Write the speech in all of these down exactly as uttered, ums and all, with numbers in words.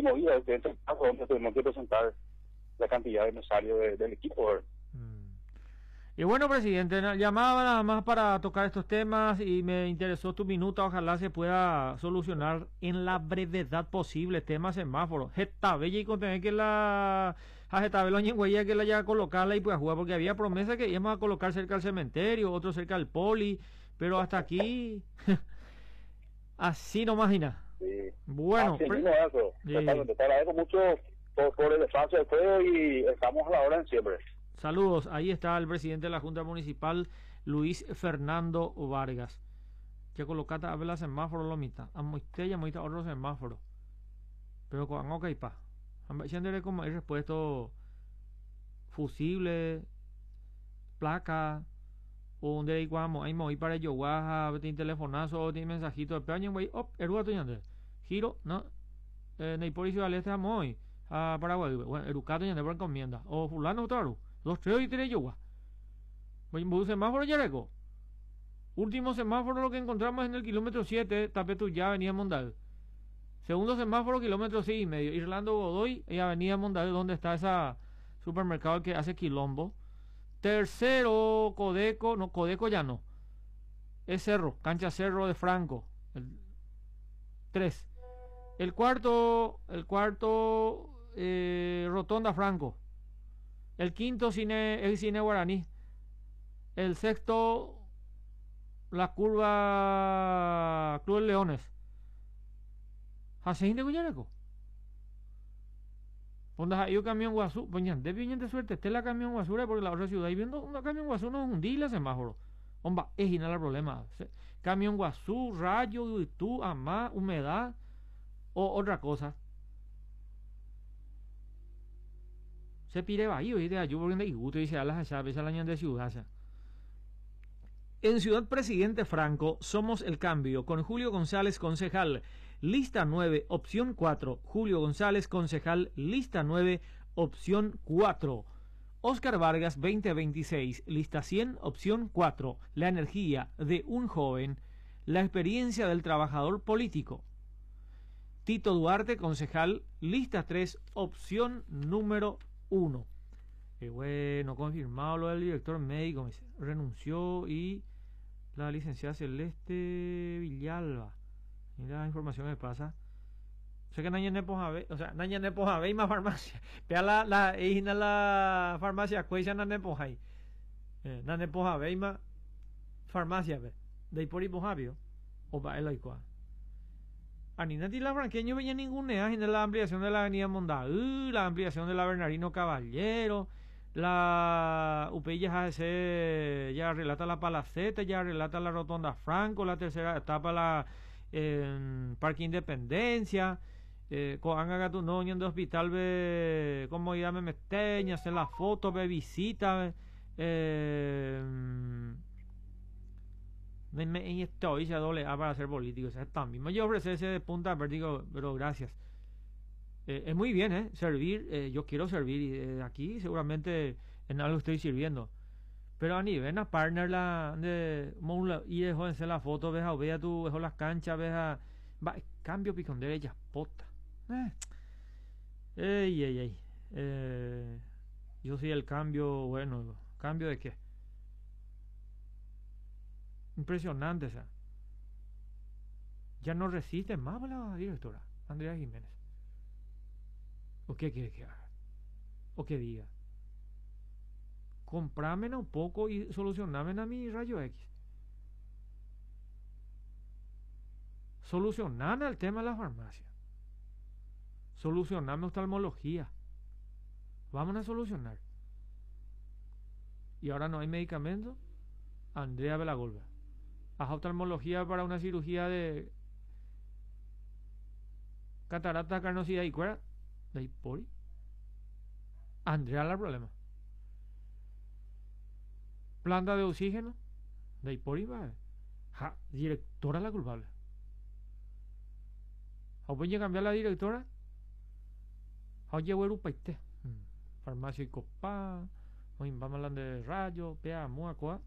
movida, este, entre el caso donde tenemos que presentar la cantidad de necesarios de, del equipo, ¿verdad? Mm. Y bueno, presidente, na- llamaba nada más para tocar estos temas y me interesó tu minuta. Ojalá se pueda solucionar en la brevedad posible. Tema semáforo. Getabella y contener que la. A Getabella ñengüeya que la ya colocarla y pueda jugar, porque había promesa que íbamos a colocar cerca del cementerio, otro cerca del poli, pero hasta aquí. Así no imagina. Sí. Bueno, Así pre- mismo eso. eh, Totalmente. Te agradezco mucho por, por el espacio del juego y estamos a la hora en siempre. saludos. Ahí está el presidente de la Junta Municipal, Luis Fernando Vargas. Que colocata a ver la semáforo lo mitad. A moiste ya moiste otro semáforo. Pero con ok pa. Ambachende como hay respuesto fusible, placa, o donde iguamo, hay moví para yo guaja, tiene telefonazo, tiene mensajito de peña, güey, op, eruga tu yande. Giro, no, eh, nei por al este amoy, a Paraguay, bueno, erucato yande por encomienda. O fulano otaru, dos tres y tres yo guaja. Voy en semáforo yareco. Último semáforo lo que encontramos en el kilómetro siete, Tapetu ya venía Mondal. Segundo semáforo, kilómetro seis y medio. Irlando Godoy y Avenida Mondal, donde está ese supermercado que hace quilombo. Tercero, Codeco, no, Codeco ya no. Es Cerro, cancha Cerro de Franco. El tres. El cuarto, el cuarto, eh, Rotonda Franco. El quinto, cine, el Cine Guaraní. El sexto, la curva Club de Leones. Hace de Guyareco. Pondas ahí un camión guazú. Pues ya, de bien de suerte. Este es la camión guazura porque la otra ciudad. Y viendo una camión guazú no es un día semáforo. Hombre, es genial el problema. Camión guazú, rayo, tú, amá, humedad o otra cosa. Se pide bahío y de ayuda porque de gusto y se a las llaves al año de ciudad. En Ciudad Presidente Franco somos el cambio con Julio González, concejal. Lista nueve, opción cuatro. Julio González, concejal. Lista nueve, opción cuatro. Oscar Vargas, veinte veintiséis. Lista cien, opción cuatro. La energía de un joven. La experiencia del trabajador político. Tito Duarte, concejal. Lista tres, opción número uno. Eh, bueno, confirmado lo del director médico, me dice, renunció y la licenciada Celeste Villalba. Mira la información que me pasa. Sé que Naña Nepos Ave, o sea, Naña Nepos Ave y más farmacia. Pea la, la, la, la farmacia, cuella na Nepos ahí. Na Nepos Ave y más farmacia, ve. De ahí por ahí Pojavio. O va el Aicua. Aninati la franqueño veía ningún neaje en la ampliación de la avenida Mondaú, la ampliación de la Bernardino Caballero. La U P I ya, se, ya relata la Palacete, ya relata la Rotonda Franco, la tercera etapa la eh, Parque Independencia, eh, Coanga Gatunoño en el hospital, ve, como ya me mesteña, hacer la foto, ve visita, eh, me, me estoy ya doble A para ser político, o sea, también yo ofrecí ese de punta, pero digo, pero gracias. Eh, es muy bien, ¿eh? Servir, eh, yo quiero servir y eh, aquí seguramente en algo estoy sirviendo. Pero a nivel a partner la de y dejó de hacer la foto, ves a vea tú, dejó las canchas, ves a va, cambio picón de ellas, pota. Eh. Ey, ey, ey. Eh, yo sí el cambio, bueno, ¿cambio de qué? Impresionante, o sea. Ya no resiste más la directora, Andrea Jiménez. ¿O qué quiere que haga? ¿O que diga? Comprame un poco y solucioname a mi rayo X. Solucioname el tema de la farmacia. Solucioname oftalmología. Vamos a solucionar. Y ahora no hay medicamento. Andrea Belagolva. Haz oftalmología para una cirugía de catarata, carnosidad y cuera. De ahí por ahí. Andrea la problema. Planta de oxígeno. De ahí por ahí va. Ja, directora la culpable. ¿O puede cambiar la directora? ¿O llevo el upaite? Farmacia y copa. Vamos a hablar de rayo, pea, muacoa.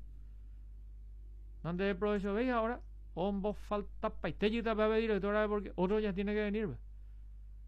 ¿Dónde el profesor veis ahora? Hombo falta paite y directora porque otro ya tiene que venir.